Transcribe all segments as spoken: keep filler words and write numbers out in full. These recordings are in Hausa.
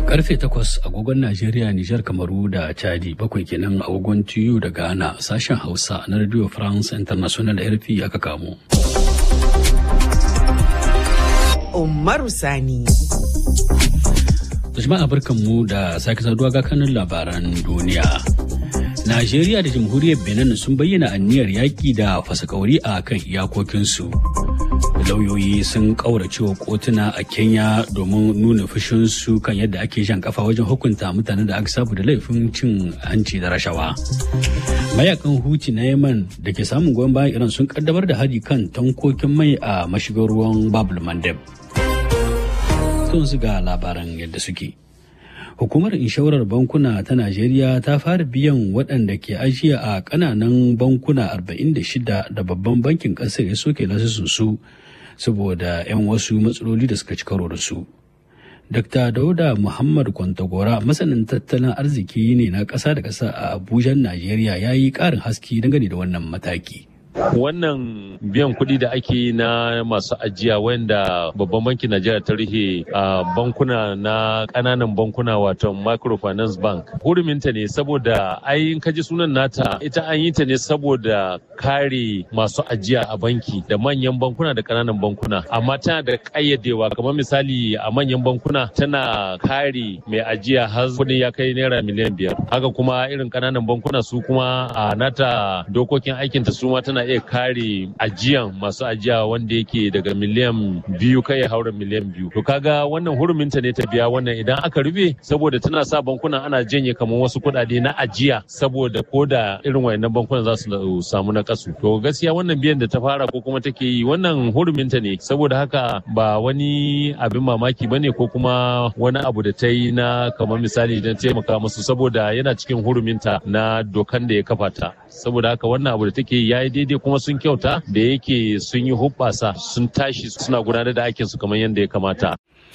Karfe takwas agogon Najeriya, Nijar, Kamaru da Chadi, bakwai kenan agogon Tiyu da Ghana, sashen Hausa na Radio France International R F I aka kamo. Umaru Sani. Jama'a barkanmu da sake saduwa ga kanun labaran duniya. Najeriya da Jamhuriyar Benin sun bayyana anniyar yaƙi da fasakauri a kan iyakokinsu. Lauyoyi sun ƙaurace wa kotuna a Kenya domin nuna fushinsu kan yadda ake jan kafa wajen hukunta mutanen da aka sabu da laifin cin hanci da rashawa. Mayakan Huti na Yemen da ke samun goyon bayan Iran sun kaddamar da hari kan tankokin mai a mashigar ruwan Babul Mandeb. Sun su ga labaran yadda suke. Hukumar inshorar bankuna ta Najeriya ta fara biyan waɗanda ke ajiya a ƙananan bankuna arba'in da shida da babban bankin ƙasar ya soke lasisinsu saboda 'yan wasu matsaloli da suka ci karo da su. Dokta Dauda Muhammad Kwantagora, masanin tattalin arziki ne na ƙasa da ƙasa a Abuja, Najeriya, ya yi ƙarin haske dangane da wannan mataki. Wannan biyan kuɗi da ake yi na masu ajiya wanda babban bankin Najeriya ta rihe a bankuna na ƙananan bankuna wato microfinance bank. Huruminta ne saboda ai kaji sunan nata ita an yi ta ne saboda kare masu ajiya a banki da manyan bankuna da ƙananan bankuna. Amma tana da ƙayyadewa kamar misali a manyan bankuna tana kare mai ajiya har kuɗi ya kai naira miliyan biyar. Haka kuma irin ƙananan bankuna su kuma a nata dokokin aikinta su ma tana iya kare ajiyan masu ajiya wanda yake daga miliyan biyu kai haura miliyan biyu. To kaga wannan huruminta ne ta biya wannan idan aka rufe saboda tana sa bankuna ana janye kamar wasu kuɗaɗe na ajiya saboda ko da irin wayannan bankuna za su samu na kasu. To gaskiya wannan biyan da ta fara ko kuma take yi wannan huruminta ne saboda haka ba wani abin mamaki bane ko kuma wani abu da ta yi na kamar misali don taimaka musu saboda yana cikin huruminta na dokan da ya kafa ta. Saboda haka wannan abu da take yi yayi daidai kuma sun kyauta da yake sun yi hubbasa sun tashi suna gudanar da aikinsu kamar yadda ya kamata.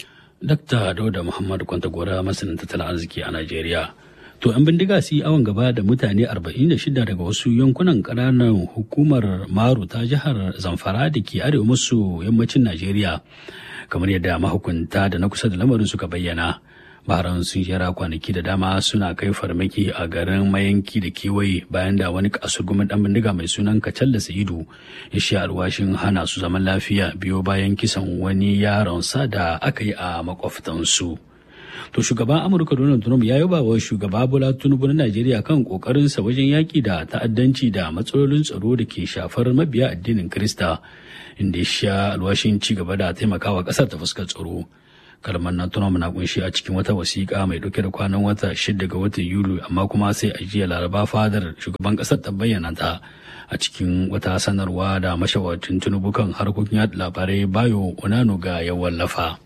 Dakta Dauda Muhammad Kwantagora, masanin tattalin arziki a Najeriya. To, 'yan bindiga su yi awon gaba da mutane arba'in da shida daga wasu yankunan ƙananan hukumar Maru ta jihar Zamfara da ke arewa maso yammacin Najeriya, kamar yadda mahukunta da na kusa da lamarin suka bayyana. Baharan sun jera kwanaki da dama suna kai farmaki a garin mayanki da kewaye bayan da wani kasurgumin dan bindiga mai sunan Kacalla Sa'idu ya sha alwashin hana su zaman lafiya biyo bayan kisan wani yaron sa da aka yi a makwabtansu. To shugaban Amurka Donald Trump ya yaba wa shugaba Bola Tinubu na Najeriya kan kokarinsa wajen yaki da ta'addanci da matsalolin tsaro da ke shafar mabiya addinin Kirista, inda ya sha alwashin ci gaba da taimakawa ƙasar ta fuskar tsaro. Kalmar na Trump na kunshi a cikin wata wasiƙa mai ɗauke da kwanan wata shida ga watan Yuli, amma kuma sai a jiya Laraba fadar shugaban ƙasar ta bayyana ta a cikin wata sanarwa da mashawarcin Tinubu kan harkokin yaɗa labarai Bayo Onanuga ya wallafa.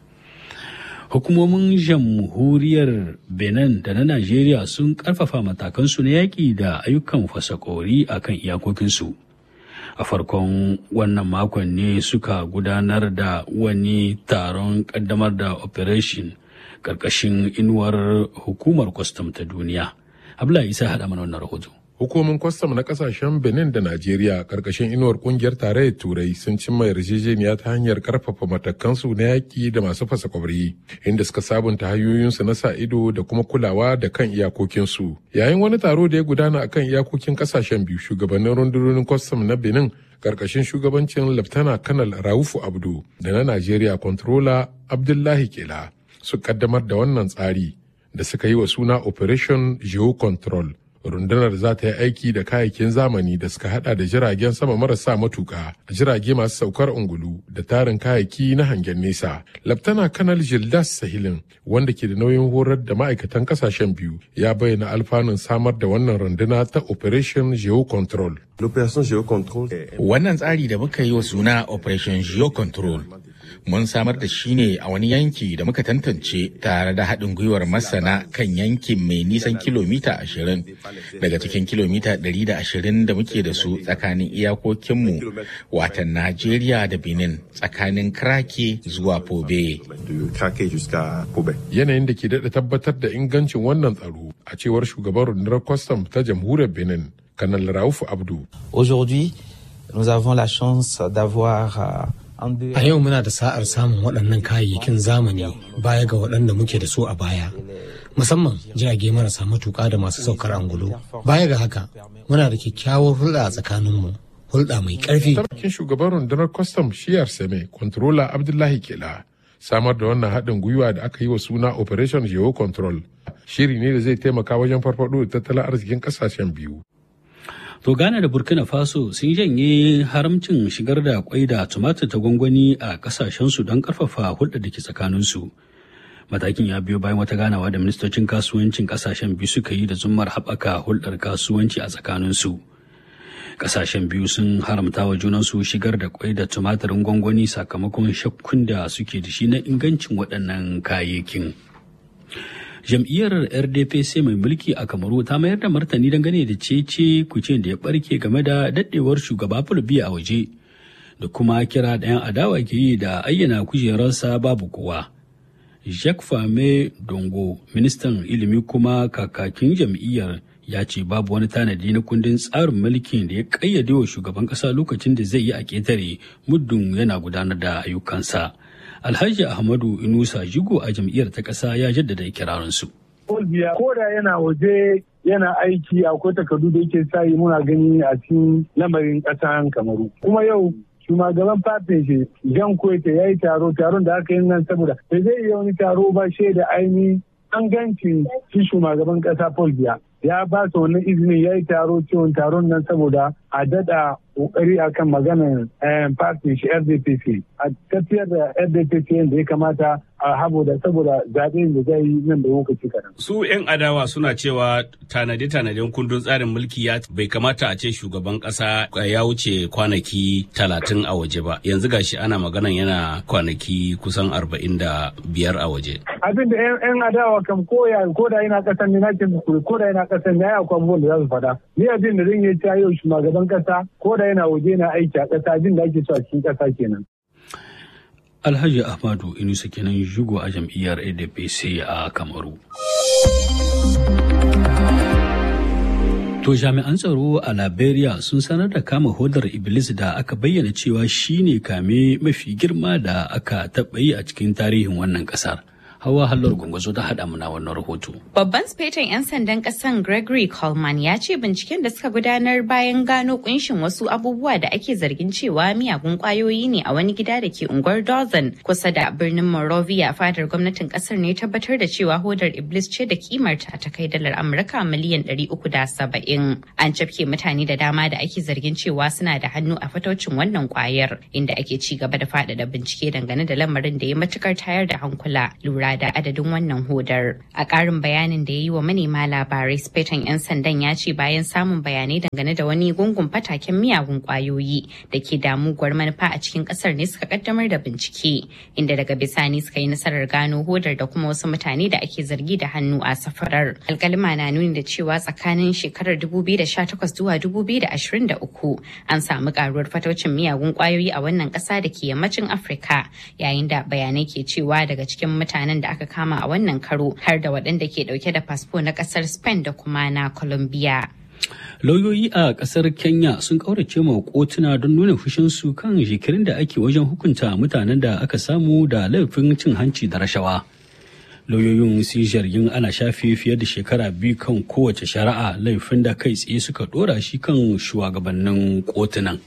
Hukumomin jamhuriyar Benin da na Najeriya sun ƙarfafa matakansu na yaƙi da ayyukan fasakori a kan iyakokinsu. A farkon wannan makon ne suka gudanar da wani taron kaddamar da operation karkashin inuwar hukumar kwastam ta duniya. Abdullahi Isa haɗa mana wannan rahoto. Hukumomin kwastam na kasashen Benin da Najeriya karkashin inuwar kungiyar tarayyar Turai sun cimma yarjejeniya ta hanyar karfafa matakansu na yaƙi da masu fasa kwabri, inda suka sabunta hanyoyinsu na sa ido da kuma kulawa da kan iyakokinsu. Yayin wani taro da ya gudana akan iyakokin kasashen biyu, shugabannin rundunonin kwastam na Benin karkashin shugabancin Laftana Kanal Raufu Abdu da na Najeriya Controller Abdullahi Kela su kaddamar da wannan tsari da suka yi wa suna Operation Geo Control. Rundunar za ta yi aiki da kayayyakin zamani da suka hada da jiragen sama marasa matuka, jirage masu saukar ungulu da tarin kayayyaki na hangen nesa. Laftana Kanal Gildas Sahilin, wanda ke da nauyin horar da ma'aikatan kasashen biyu, ya bayyana alfanun samar da wannan runduna ta Operation Geo Control. Wannan tsari da muka yi wa suna Operation Geo Control mun samar da shi ne a wani yanki da muka tantance tare da haɗin gwiwar masana kan yankin mai nisan kilomita ashirin daga cikin kilomita ɗari da ashirin da muke da su tsakanin iyakokinmu watan Najeriya da Benin, tsakanin Krake zuwa Pobe. Yanayin da ke daɗa tabbatar da ingancin wannan tsaro a cewar shugaban rundunar kwastam ta jamhuriyar Benin, Kanal Rauf Abdu. Aujourd'hui, nous avons la chance d'avoir A yau muna da sa'ar samun waɗannan kayayyakin zamani baya ga waɗanda muke da su a baya, musamman jirage marasa matuƙa da masu saukar angulu. Baya ga haka, muna da kyakkyawar hulɗa a tsakaninmu, hulɗa mai ƙarfi. Tabakin shugaban rundunar kwastam shiyar Seme, Controller Abdullahi Kela, samar da wannan haɗin gwiwa da aka yi wa suna Operation Geo Control. Shiri ne da zai taimaka wajen farfaɗo da tattalin arzikin ƙasashen biyu. To Ghana da Burkina Faso sun janye haramcin shigar da kwai da tumatir ta gwangwani a kasashensu don karfafa hulɗar da ke tsakaninsu. Matakin ya biyo bayan wata ganawa da ministocin kasuwancin kasashen biyu suka yi da zummar haɓaka hulɗar kasuwanci a tsakaninsu. Kasashen biyu sun haramta wa junansu shigar da kwai da tumatirin gwangwani sakamakon shakkun da suke da shi na ingancin waɗannan kayayyakin. Jam'iyyar R D P C mai mulki a Kamaru ta mayar da martani dangane da cece kuce da ya barke game da daddewar shugaba Paul Biya a waje da kuma kira da 'yan adawa ke yi da ayyana kujerarsa babu kowa. Jacques Fame Dongo, ministan ilimi kuma kakakin jam'iyyar, ya ce babu wani tanadi na kundin tsarin mulkin da ya kayyade wa shugaban ƙasa lokacin da zai yi a ƙetare muddin yana gudanar da ayyukansa. Alhaji Ahmadu Inusa Jigo a jam'iyyar ta ƙasa ya jaddada ikirarinsu. Ko da yana waje yana aiki akwai takardu da yake sayi muna gani a cikin lamarin ƙasar Kamaru. Kuma yau shugaban fatin shi Jan Koyte ya yi taro taron da aka yi nan saboda bai zai iya wani taro ba shaida aini an ganci shi shugaban ƙasa Paul Biya. Ya ba su wannan izinin ya yi taro ciwon taron nan saboda a daɗa ƙoƙari akan maganar party shi R D P C a tafiyar da R D P C yadda ya kamata a habo da saboda zaɓen da zai yi nan da lokaci kaɗan. Su 'yan adawa suna cewa tanade-tanaden kundin tsarin mulki ya bai kamata a ce shugaban ƙasa ya wuce kwanaki talatin a waje ba. Yanzu gashi ana maganan yana kwanaki kusan arba'in da biyar a waje. Abin da 'yan adawa kam koya ko da yana ƙasan ne na ce ko da yana ƙasan ne ya akwai abubuwan da za su faɗa. Ni abin da zan yi ta yau shugaban ƙasa ko da yana waje na aiki a ƙasa abin da ake so a cikin ƙasa kenan. Alhaji Ahmadu Inusa kenan Jugo a jam'iyyar A D P C a Kamaru. To jami'an tsaro a Liberia sun sanar da kama hodar Iblis da aka bayyana cewa shine kame mafi girma da aka taɓa yi a cikin tarihin wannan ƙasar. Hawa Hallar Gungunzo ta haɗa mana wannan rahoto. Babban sufeton 'yan sandan ƙasan Gregory Coleman ya ce binciken da suka gudanar bayan gano kunshin wasu abubuwa da ake zargin cewa miyagun ƙwayoyi ne a wani gida da ke unguwar Dawson kusa da birnin Monrovia, fadar gwamnatin ƙasar ne tabbatar da cewa hodar Iblis ce da kimarta ta kai dalar Amurka miliyan ɗari uku da saba'in. An cafke mutane da dama da ake zargin cewa suna da hannu a fataucin wannan ƙwayar, inda ake ci gaba da faɗaɗa bincike dangane da lamarin da ya matukar tayar da hankula lura da adadin wannan hodar. A ƙarin bayanin da ya yi wa manema labarai, sufeton 'yan sandan ya ce bayan samun bayanai dangane da wani gungun fataken miyagun ƙwayoyi da ke da muguwar manufa a cikin ƙasar ne suka kaddamar da bincike, inda daga bisani suka yi nasarar gano hodar da kuma wasu mutane da ake zargi da hannu a safarar. Alƙalima na nuni da cewa tsakanin shekarar dubu biyu da sha takwas zuwa dubu biyu da ashirin da uku an samu ƙaruwar fataucin miyagun ƙwayoyi a wannan ƙasa da ke yammacin Afirka, yayin da bayanai ke cewa daga cikin mutanen da aka kama a wannan karo har da waɗanda ke ɗauke da fasfo na ƙasar Spain da kuma na Colombia. Lauyoyi a ƙasar Kenya sun ƙaurace ma kotuna don nuna fushinsu kan jikirin da ake wajen hukunta mutanen da aka samu da laifin cin hanci da rashawa. Lauyoyin sun zargin ana shafe fiye da shekara biyu kan kowace shari'a, laifin da kai tsaye suka ɗora shi kan shugabannin kotunan.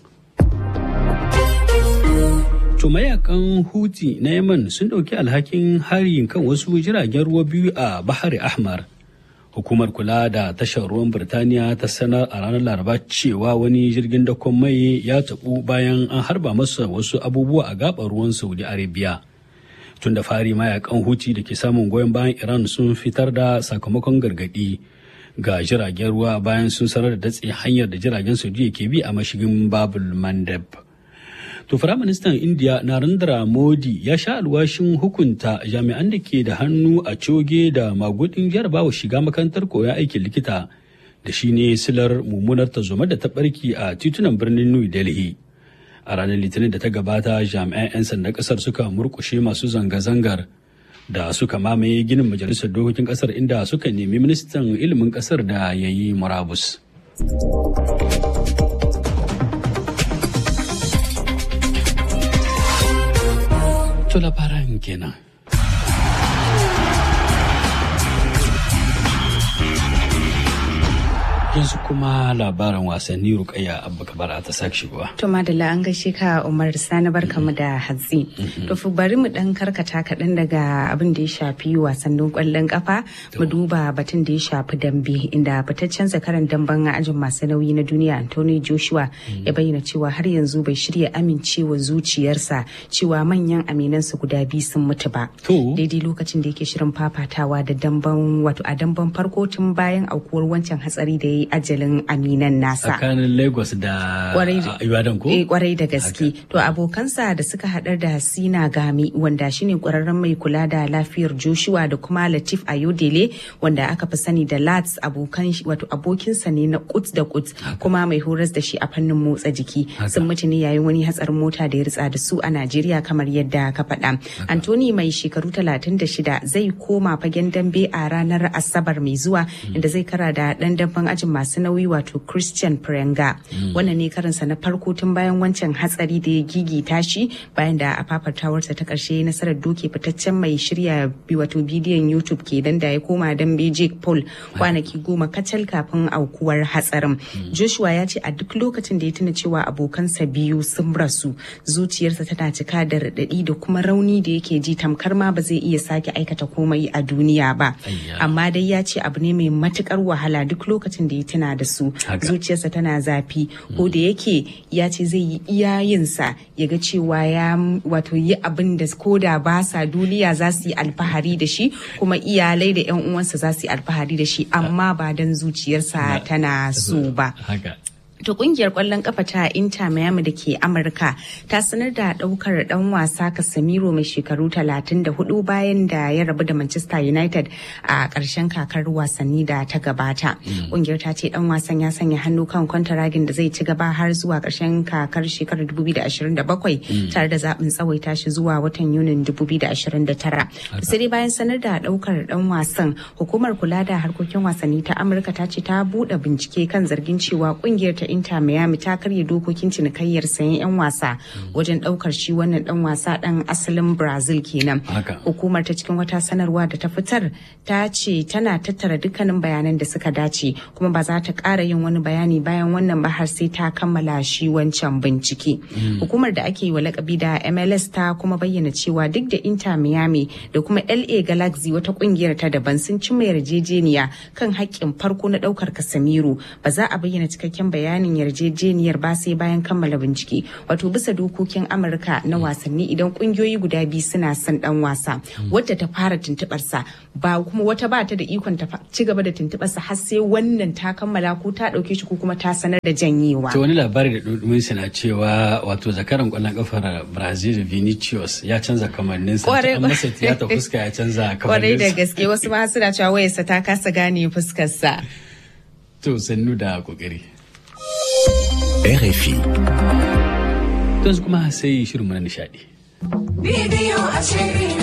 To mayakan Houthi na Yemen sun ɗauki alhakin harin kan wasu jiragen ruwa biyu a Bahari Ahmar. Hukumar kula da tashar ruwan Birtaniya ta sanar a ranar Laraba cewa wani jirgin dakon mai ya taɓu bayan an harba masa wasu abubuwa a gaɓar ruwan Saudi Arabia. Tun da fari mayakan Houthi da ke samun goyon bayan Iran sun fitar da sakamakon gargaɗi ga jiragen ruwa bayan sun sanar da datse hanyar da jiragen Saudi ke bi a mashigin Babul Mandeb. To Firaministan Indiya Narendra Modi ya sha alwashin hukunta jami'an da ke da hannu a coge da magudin jarabawa shiga makarantar koyon aikin likita da shi ne silar mummunar tarzoma da ta barki a titunan birnin New Delhi. A ranar Litinin da ta gabata jami'an 'yan sandan kasar suka murkushe masu zanga-zangar da suka mamaye ginin majalisar dokokin kasar inda suka nemi ministan ilimin kasar da ya yi murabus. To labaran kenan. Yanzu kuma labaran wasanni Rukayya Abba Kabara ta sake shigowa. To madalla an gaishe ka Umar Sani barkamu da hatsi. To fu bari mu dan karkata kaɗan daga abin da ya shafi wasannin ƙwallon kafa mu duba batun da ya shafi dambe inda fitaccen zakaran damben ajin masu nauyi na duniya Anthony Joshua ya bayyana cewa har yanzu bai shirya amincewa zuciyarsa cewa manyan aminansa guda biyu sun mutu ba. Daidai lokacin da yake shirin fafatawa da damben wato a damben farko tun bayan aukuwar wancan hatsari da ya yi ajalin aminan nasa. Tsakanin Lagos da Ibadan ko? Eh kwarai da gaske. To abokansa da suka haɗar da Sina Gami wanda shine kwararren mai kula da lafiyar Joshua da kuma Latif Ayodele wanda aka fi sani da Lats abokan wato abokinsa ne na kut da kut kuma mai horas da shi a fannin motsa jiki. Sun mutu ne yayin wani hatsarin mota da ya ritsa da su a Najeriya kamar yadda ka faɗa. Anthony mai shekaru talatin da shida zai koma fagen dambe a ranar Asabar mai zuwa inda zai kara da ɗan damben ajin masu nauyi wato Christian Prenga. Mm. Wannan ne karinsa na farko tun bayan wancan hatsari da ya gigita shi bayan da a fafatawarsa ta karshe nasarar doke fitaccen mai shirya wato bidiyon YouTube ke dan da ya koma dambe Jake Paul kwanaki goma kacal kafin aukuwar hatsarin. Mm. Joshua ya ce a duk lokacin da ya tuna cewa abokansa biyu sun rasu zuciyarsa tana cika da raɗaɗi da kuma rauni da yake ji tamkar ma ba zai iya sake aikata komai a duniya ba. Amma dai ya ce abu ne mai matukar wahala duk lokacin da ya tuna da su zuciyarsa tana zafi ko da yake ya ce zai yi iyayensa ya ga cewa ya wato yi abin da ko da ba sa duniya za su yi alfahari da shi kuma iyalai da yan uwansa za su yi alfahari da shi amma ba dan zuciyarsa tana so ba. To kungiyar kwallon kafa ta Inter Miami da ke Amurka ta sanar da daukar dan wasa Casemiro mai shekaru talatin da hudu bayan da ya rabu da Manchester United a ƙarshen kakar wasanni da ta gabata. Kungiyar ta ce dan wasan ya sanya hannu kan kwantaragin da zai ci gaba har zuwa ƙarshen kakar shekarar dubu biyu da ashirin da bakwai tare da zaɓin tsawaita shi zuwa watan Yunin dubu biyu da ashirin da tara. Sai dai bayan sanar da daukar dan wasan, hukumar kula da harkokin wasanni ta Amurka ta ce ta buɗe bincike kan zargin cewa kungiyar ta Inter Miami ta karya dokokin cinikayyar sayan 'yan wasa wajen daukar shi wannan dan wasa dan asalin Brazil kenan. Hukumar ta cikin wata sanarwa da ta fitar ta ce tana tattara dukkanin bayanan da suka dace kuma ba za ta ƙara yin wani bayani bayan wannan ba har sai ta kammala shi wancan bincike. Hukumar da ake yi wa lakabi da M L S ta kuma bayyana cewa duk da Inter Miami da kuma L A Galaxy wata kungiyar ta daban sun cimma yarjejeniya kan haƙƙin farko na daukar Casemiro ba za a bayyana cikakken bayanin yarjejeniyar ba sai bayan kammala bincike. Wato bisa dokokin Amurka na wasanni idan kungiyoyi guda biyu suna son dan wasa wadda ta fara tuntubar sa ba kuma wata ba ta da ikon ta ci gaba da tuntubar sa har sai wannan ta kammala ko ta dauke shi ko kuma ta sanar da janyewa. To wani labari da dudumin na cewa wato zakaran kwallon kafar Brazil Vinicius ya canza kamannin sa ta masa tiyata fuska ya canza kamannin sa. Kwarai da gaske wasu ma suna cewa wayarsa ta kasa gane fuskar sa. To sannu da kokari. R F I. Yanzu kuma sai shirin na nishadi. Bidiyo a shirin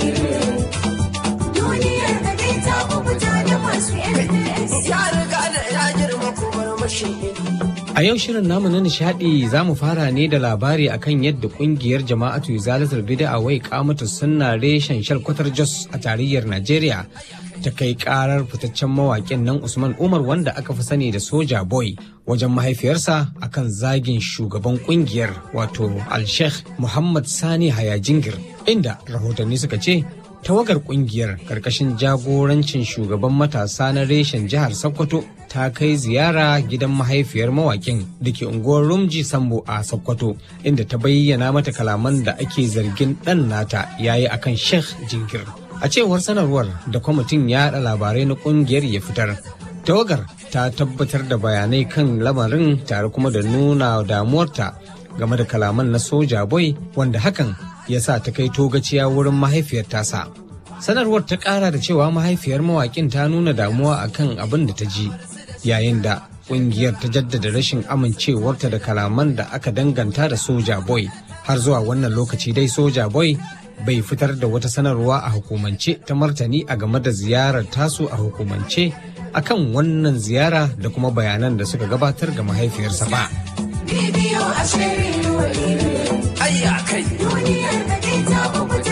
duniyar da kai ta kubuta da masu ya riga da ya girma kuma mashi. A yau shirin namu na nishadi za mu fara ne da labari akan yadda kungiyar jama'atu Izalatul Bid'a wai kamata sunna reshen shalkwatar Jos a tarayyar Najeriya ta kai karar fitaccen mawaƙin nan Usman Umar wanda aka fi sani da Soja Boy wajen mahaifiyarsa akan zagin shugaban kungiyar wato Al-Sheikh Muhammad Sani Hayajingir, inda rahotanni suka ce tawagar kungiyar karkashin jagorancin shugaban matasa na reshen jihar Sokoto ta kai ziyara gidan mahaifiyar mawaƙin da ke unguwar Rumji Sambo a Sokoto, inda ta bayyana mata kalaman da ake zargin ɗan nata yayi akan Sheikh Jingir. A cewar sanarwar da kwamitin yaɗa labarai na ƙungiyar ya fitar, tawagar ta tabbatar da bayanai kan lamarin tare kuma da nuna damuwarta game da kalaman na Soja Boy wanda hakan ya sa ta kai togaciya wurin mahaifiyar tasa. Sanarwar ta ƙara da cewa mahaifiyar mawaƙin ta nuna damuwa akan abin da ta ji, yayin da ƙungiyar ta jaddada rashin amincewarta da kalaman da aka danganta da Soja Boy. Har zuwa wannan lokaci dai Soja Boy bai fitar da wata sanarwa a hukumance ta martani a game da ziyarar tasu a hukumance akan wannan ziyara da kuma bayanan da suka gabatar ga mahaifiyarsa ba. Bidiyo a shirin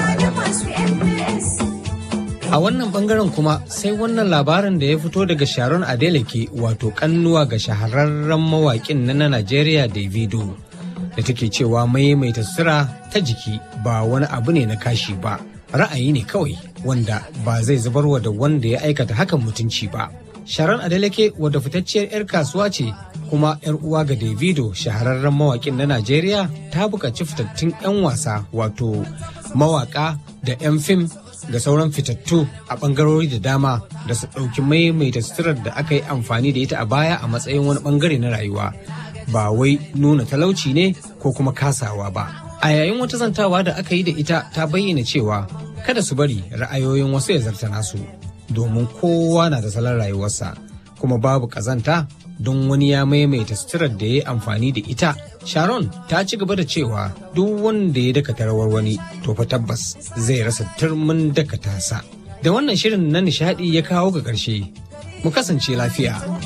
A wannan bangaren kuma sai wannan labarin da ya fito daga Sharon Adeleke wato kannuwa ga shahararren mawaƙin na Najeriya Davido da take cewa maimaita sutura ta jiki ba wani abu ne na kashi ba, ra'ayi ne kawai wanda ba zai zubarwa da wanda ya aikata hakan mutunci ba. Sharon Adeleke wadda fitacciyar 'yar kasuwa ce kuma 'yar uwa ga Davido shahararren mawaƙin na Najeriya ta buƙaci fitattun 'yan wasa wato mawaƙa da 'yan fim da sauran fitattu a ɓangarori da dama da su ɗauki maimaita suturar da aka yi amfani da ita a baya a matsayin wani ɓangare na rayuwa ba wai nuna talauci ne ko kuma kasawa ba. A yayin wata zantawa da aka yi da ita ta bayyana cewa kada su bari ra'ayoyin wasu ya zarta nasu domin kowa na da salon rayuwarsa kuma babu ƙazanta don wani ya maimaita suturar da ya yi amfani da ita. Sharon ta ci gaba da cewa duk wanda ya dakata rawar wani to fa tabbas zai rasa turmin dakata sa. Da wannan shirin na nishadi ya kawo ga ƙarshe. Mu kasance lafiya.